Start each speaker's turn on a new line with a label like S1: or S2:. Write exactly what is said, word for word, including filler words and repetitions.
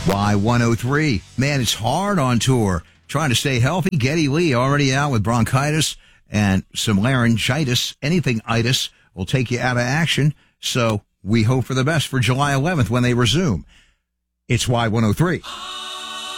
S1: Y one oh three. Man, it's hard on tour. Trying to stay healthy. Geddy Lee already out with bronchitis and some laryngitis. Anything itis will take you out of action. So we hope for the best for July eleventh when they resume. It's Y one oh three.